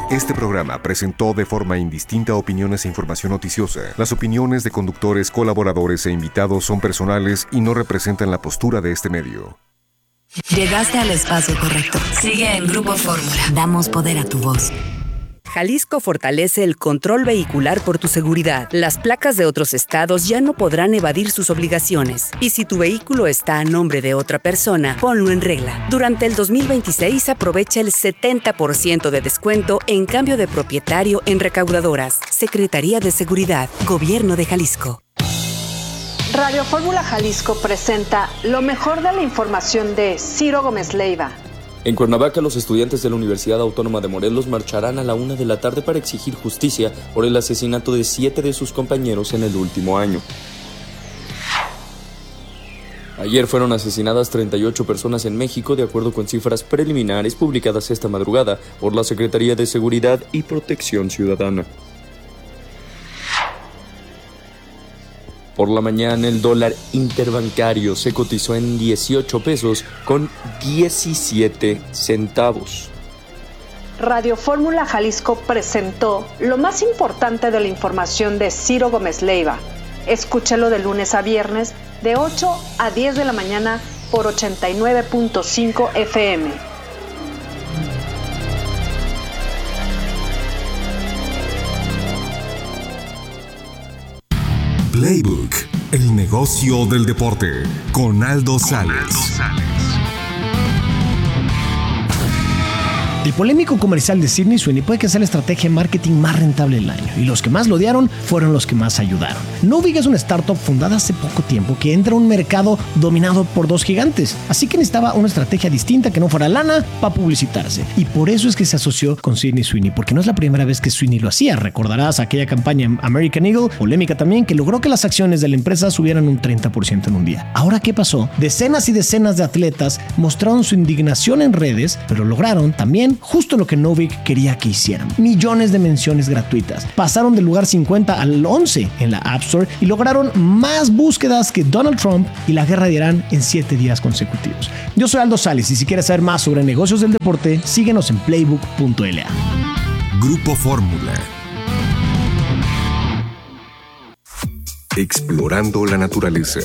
Este programa presentó de forma indistinta opiniones e información noticiosa. Las opiniones de conductores, colaboradores e invitados son personales y no representan la postura de este medio. Llegaste al espacio correcto. Sigue en Grupo Fórmula. Damos poder a tu voz. Jalisco fortalece el control vehicular por tu seguridad. Las placas de otros estados ya no podrán evadir sus obligaciones. Y si tu vehículo está a nombre de otra persona, ponlo en regla. Durante el 2026 aprovecha el 70% de descuento en cambio de propietario en recaudadoras. Secretaría de Seguridad, Gobierno de Jalisco. Radio Fórmula Jalisco presenta lo mejor de la información de Ciro Gómez Leiva. En Cuernavaca, los estudiantes de la Universidad Autónoma de Morelos marcharán a la 1 de la tarde para exigir justicia por el asesinato de 7 de sus compañeros en el último año. Ayer fueron asesinadas 38 personas en México, de acuerdo con cifras preliminares publicadas esta madrugada por la Secretaría de Seguridad y Protección Ciudadana. Por la mañana, el dólar interbancario se cotizó en 18 pesos con 17 centavos. Radio Fórmula Jalisco presentó lo más importante de la información de Ciro Gómez Leiva. Escúchalo de lunes a viernes de 8 a 10 de la mañana por 89.5 FM. Playbook, el negocio del deporte, con Aldo Sales. El polémico comercial de Sydney Sweeney puede que sea la estrategia de marketing más rentable del año, y los que más lo odiaron fueron los que más ayudaron. Novig es una startup fundada hace poco tiempo que entra a un mercado dominado por dos gigantes, así que necesitaba una estrategia distinta que no fuera lana para publicitarse, y por eso es que se asoció con Sydney Sweeney, porque no es la primera vez que Sweeney lo hacía. Recordarás aquella campaña American Eagle, polémica también, que logró que las acciones de la empresa subieran un 30% en un día. Ahora, ¿qué pasó? Decenas y decenas de atletas mostraron su indignación en redes, pero lograron también justo lo que Novig quería que hicieran: millones de menciones gratuitas. Pasaron del lugar 50 al 11 en la App Store y lograron más búsquedas que Donald Trump y la guerra de Irán en 7 días consecutivos. Yo soy Aldo Sales, y si quieres saber más sobre negocios del deporte, síguenos en playbook.la. Grupo Fórmula. Explorando la naturaleza.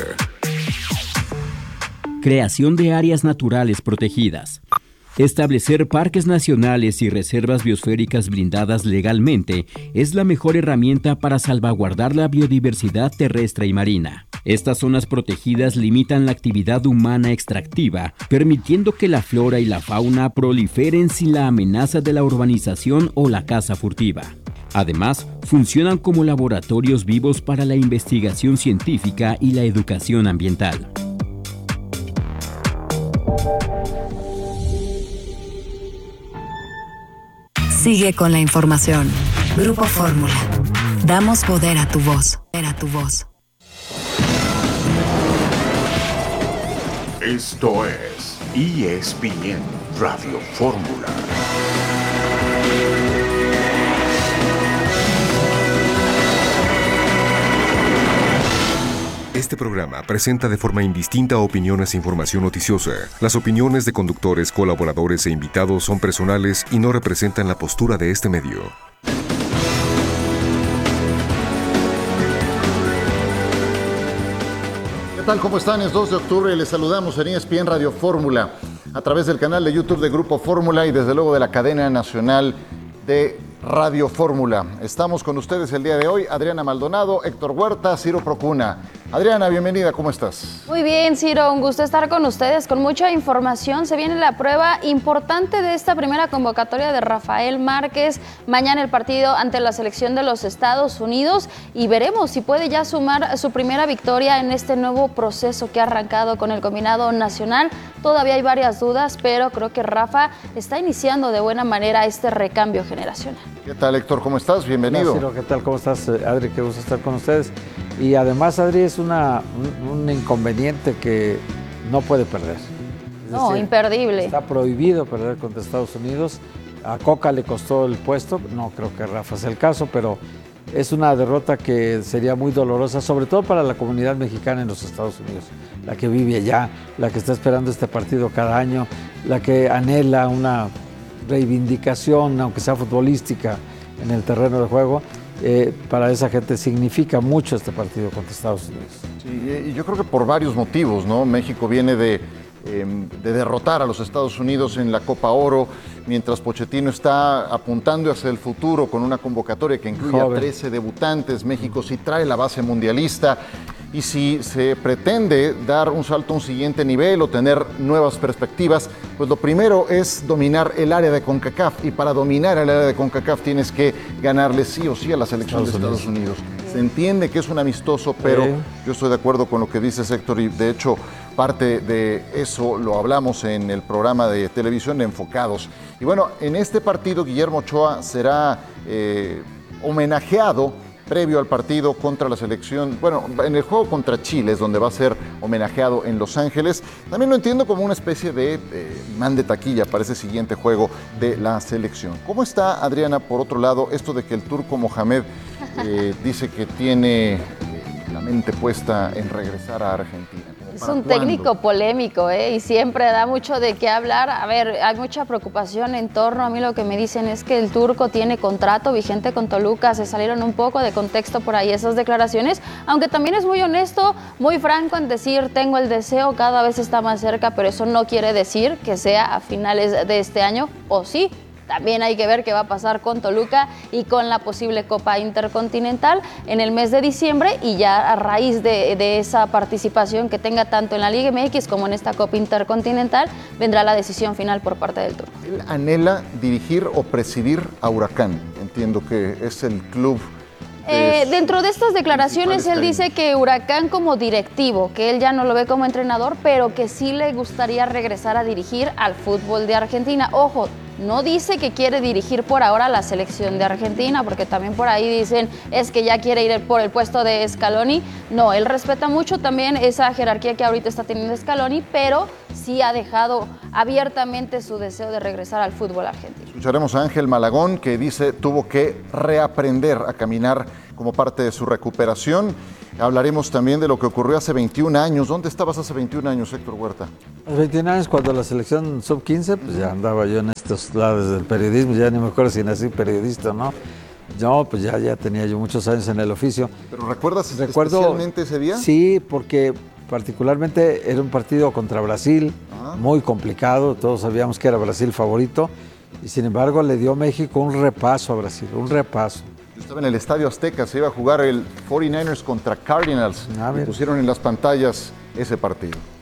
Creación de áreas naturales protegidas. Establecer parques nacionales y reservas biosféricas blindadas legalmente es la mejor herramienta para salvaguardar la biodiversidad terrestre y marina. Estas zonas protegidas limitan la actividad humana extractiva, permitiendo que la flora y la fauna proliferen sin la amenaza de la urbanización o la caza furtiva. Además, funcionan como laboratorios vivos para la investigación científica y la educación ambiental. Sigue con la información. Grupo Fórmula. Damos poder a tu voz. Esto es ESPN Radio Fórmula. Este programa presenta de forma indistinta opiniones e información noticiosa. Las opiniones de conductores, colaboradores e invitados son personales y no representan la postura de este medio. ¿Qué tal? ¿Cómo están? Es 2 de octubre y les saludamos en ESPN Radio Fórmula a través del canal de YouTube de Grupo Fórmula y desde luego de la cadena nacional de Radio Fórmula. Estamos con ustedes el día de hoy, Adriana Maldonado, Héctor Huerta, Ciro Procuna. Adriana, bienvenida, ¿cómo estás? Muy bien, Ciro, un gusto estar con ustedes con mucha información. Se viene la prueba importante de esta primera convocatoria de Rafael Márquez. Mañana el partido ante la selección de los Estados Unidos y veremos si puede ya sumar su primera victoria en este nuevo proceso que ha arrancado con el combinado nacional. Todavía hay varias dudas, pero creo que Rafa está iniciando de buena manera este recambio generacional. ¿Qué tal, Héctor? ¿Cómo estás? Bienvenido. Hola, Ciro, ¿qué tal? ¿Cómo estás, Adri? Qué gusto estar con ustedes. Y además, Adri, es un inconveniente que no puede perder. No, decir, imperdible. Está prohibido perder contra Estados Unidos. A Coca le costó el puesto, no creo que Rafa sea el caso, pero es una derrota que sería muy dolorosa, sobre todo para la comunidad mexicana en los Estados Unidos, la que vive allá, la que está esperando este partido cada año, la que anhela una reivindicación, aunque sea futbolística, en el terreno de juego, para esa gente significa mucho este partido contra Estados Unidos. Sí, y yo creo que por varios motivos, ¿no? México viene de derrotar a los Estados Unidos en la Copa Oro, mientras Pochettino está apuntando hacia el futuro con una convocatoria que incluye a 13 debutantes. México sí trae la base mundialista, y si se pretende dar un salto a un siguiente nivel o tener nuevas perspectivas, pues lo primero es dominar el área de CONCACAF, y para dominar el área de CONCACAF tienes que ganarle sí o sí a la selección de Estados Unidos. Se entiende que es un amistoso, pero yo estoy de acuerdo con lo que dice Héctor, y de hecho parte de eso lo hablamos en el programa de televisión de Enfocados. Y bueno, en este partido Guillermo Ochoa será homenajeado previo al partido contra la selección, bueno, en el juego contra Chile es donde va a ser homenajeado en Los Ángeles. También lo entiendo como una especie de man de taquilla para ese siguiente juego de la selección. ¿Cómo está, Adriana, por otro lado, esto de que el turco Mohamed dice que tiene la mente puesta en regresar a Argentina? Es un técnico polémico, y siempre da mucho de qué hablar. A ver, hay mucha preocupación en torno. A mí lo que me dicen es que el turco tiene contrato vigente con Toluca. Se salieron un poco de contexto por ahí esas declaraciones, aunque también es muy honesto, muy franco en decir tengo el deseo, cada vez está más cerca, pero eso no quiere decir que sea a finales de este año, o sí. También hay que ver qué va a pasar con Toluca y con la posible Copa Intercontinental en el mes de diciembre, y ya a raíz de esa participación que tenga tanto en la Liga MX como en esta Copa Intercontinental, vendrá la decisión final por parte del turco. Él anhela dirigir o presidir a Huracán. Entiendo que es el club. Dentro de estas declaraciones él dice que Huracán como directivo, que él ya no lo ve como entrenador, pero que sí le gustaría regresar a dirigir al fútbol de Argentina. Ojo, no dice que quiere dirigir por ahora la selección de Argentina, porque también por ahí dicen es que ya quiere ir por el puesto de Scaloni. No, él respeta mucho también esa jerarquía que ahorita está teniendo Scaloni, pero sí ha dejado abiertamente su deseo de regresar al fútbol argentino. Escucharemos a Ángel Malagón, que dice tuvo que reaprender a caminar como parte de su recuperación. Hablaremos también de lo que ocurrió hace 21 años. ¿Dónde estabas hace 21 años, Héctor Huerta? Hace 21 años, cuando la selección sub-15, pues ya andaba yo en estos lados del periodismo, ya ni me acuerdo si nací periodista o no. Yo, pues ya tenía yo muchos años en el oficio. ¿Pero recuerdas especialmente ese día? Sí, porque particularmente era un partido contra Brasil, muy complicado, todos sabíamos que era Brasil favorito, y sin embargo le dio México un repaso a Brasil, un repaso. Yo estaba en el Estadio Azteca, se iba a jugar el 49ers contra Cardinals, y pusieron en las pantallas ese partido.